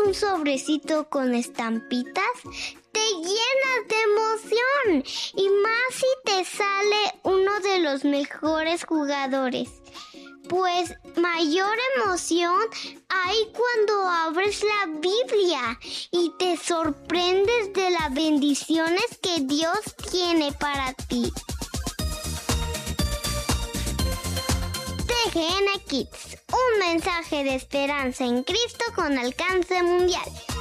un sobrecito con estampitas, te llenas de emoción. Y más si te sale uno de los mejores jugadores. Pues mayor emoción hay cuando abres la Biblia y te sorprendes de las bendiciones que Dios tiene para ti. TGN Kids, un mensaje de esperanza en Cristo con alcance mundial.